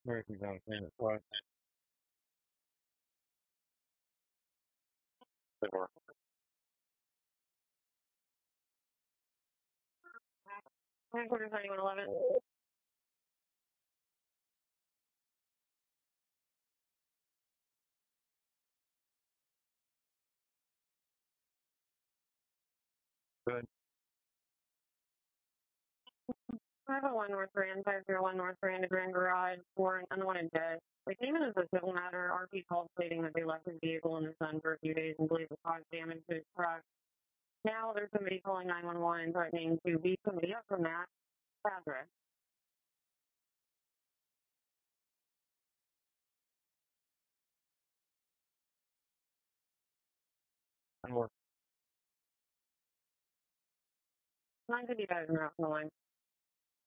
Americans on planet Plus. Or 9111. Good. 501 North Rand, 501 North Rand, Grand Garage, for an unwanted death. Like, even as a civil matter, RP called stating that they left his vehicle in the sun for a few days and believe it caused damage to his truck. Now there's somebody calling 911 threatening to beat somebody up from that address. And we're 955 and out from the line.